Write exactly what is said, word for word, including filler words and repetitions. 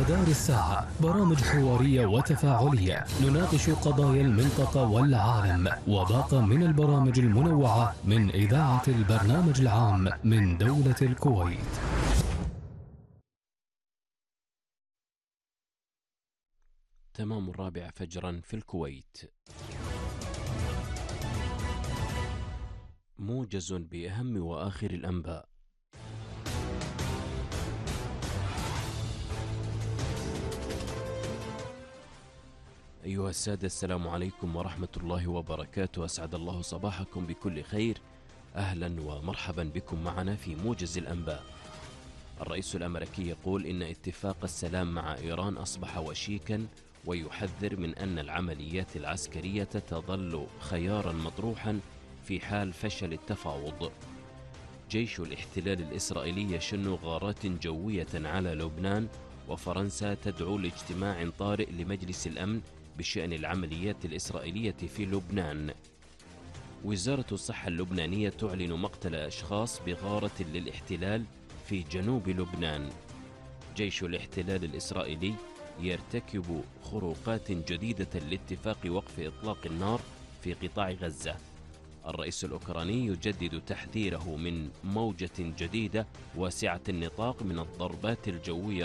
مدار الساعة برامج حوارية وتفاعلية نناقش قضايا المنطقة والعالم، وباقة من البرامج المنوعة من إذاعة البرنامج العام من دولة الكويت. تمام الرابع فجرا في الكويت، موجز بأهم وآخر الأنباء. أيها السادة، السلام عليكم ورحمة الله وبركاته، أسعد الله صباحكم بكل خير. أهلا ومرحبا بكم معنا في موجز الأنباء. الرئيس الأمريكي يقول إن اتفاق السلام مع إيران أصبح وشيكا، ويحذر من أن العمليات العسكرية تظل خيارا مطروحا في حال فشل التفاوض. جيش الاحتلال الإسرائيلي يشن غارات جوية على لبنان، وفرنسا تدعو لاجتماع طارئ لمجلس الأمن بشأن العمليات الإسرائيلية في لبنان. وزارة الصحة اللبنانية تعلن مقتل أشخاص بغارة للاحتلال في جنوب لبنان. جيش الاحتلال الإسرائيلي يرتكب خروقات جديدة لاتفاق وقف إطلاق النار في قطاع غزة. الرئيس الأوكراني يجدد تحذيره من موجة جديدة واسعة النطاق من الضربات الجوية